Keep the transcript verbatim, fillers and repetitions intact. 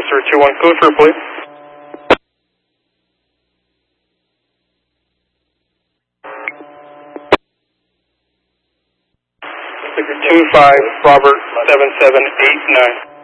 Officer two one, code for please. two five, Robert seven seven eight nine.